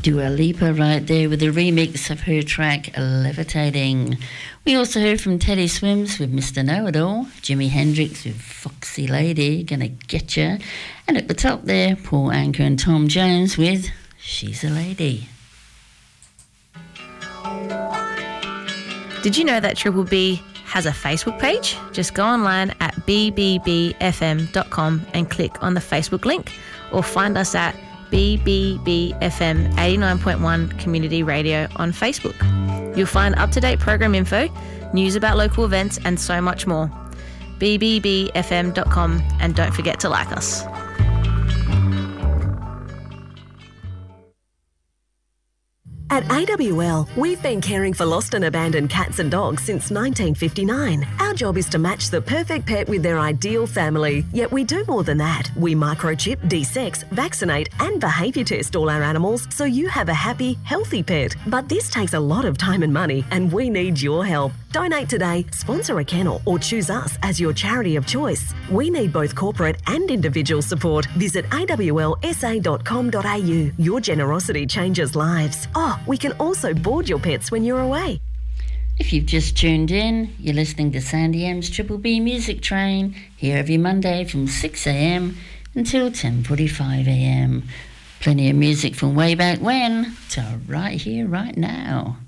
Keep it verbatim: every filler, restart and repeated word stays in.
Dua Lipa right there with a remix of her track Levitating. We also heard from Teddy Swims with Mister Know-It-All, Jimi Hendrix with Foxy Lady, Gonna Get Ya, and at the top there, Paul Anka and Tom Jones with She's a Lady. Did you know that Triple B has a Facebook page? Just go online at b b b f m dot com and click on the Facebook link, or find us at B B B F M eighty-nine point one Community Radio on Facebook. You'll find up-to-date program info, news about local events, and so much more. b b b f m dot com, and don't forget to like us. At A W L, we've been caring for lost and abandoned cats and dogs since nineteen fifty-nine. Our job is to match the perfect pet with their ideal family. Yet we do more than that. We microchip, de-sex, vaccinate and behaviour test all our animals so you have a happy, healthy pet. But this takes a lot of time and money, and we need your help. Donate today, sponsor a kennel, or choose us as your charity of choice. We need both corporate and individual support. Visit a w l s a dot com dot a u. Your generosity changes lives. Oh, we can also board your pets when you're away. If you've just tuned in, you're listening to Sandy M's Triple B Music Train, here every Monday from six a m until ten forty-five a m. Plenty of music from way back when to right here, right now.